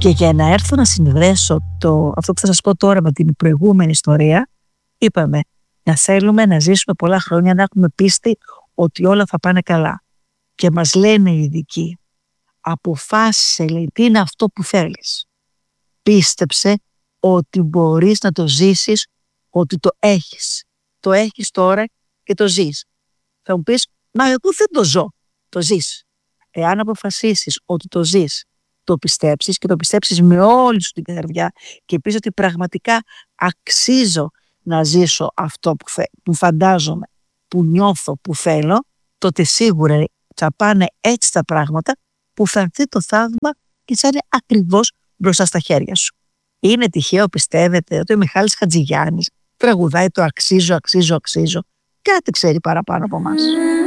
Και για να έρθω να συνδέσω αυτό που θα σας πω τώρα με την προηγούμενη ιστορία, είπαμε να θέλουμε να ζήσουμε πολλά χρόνια, να έχουμε πίστη ότι όλα θα πάνε καλά. Και μας λένε οι ειδικοί, αποφάσισε, λέει, τι είναι αυτό που θέλεις. Πίστεψε ότι μπορείς να το ζήσεις, ότι το έχεις. Το έχεις τώρα και το ζεις. Θα μου πεις, μα εγώ δεν το ζω. Το ζεις. Εάν αποφασίσεις ότι το ζεις, το πιστέψεις και το πιστέψεις με όλη σου την καρδιά και πεις ότι πραγματικά αξίζω να ζήσω αυτό που φαντάζομαι, που νιώθω, που θέλω, τότε σίγουρα θα πάνε έτσι τα πράγματα που θα έρθει το θαύμα και θα είναι ακριβώς μπροστά στα χέρια σου. Είναι τυχαίο, πιστεύετε, ότι ο Μιχάλης Χατζηγιάννης τραγουδάει το αξίζω, αξίζω, αξίζω. Κάτι ξέρει παραπάνω από εμάς.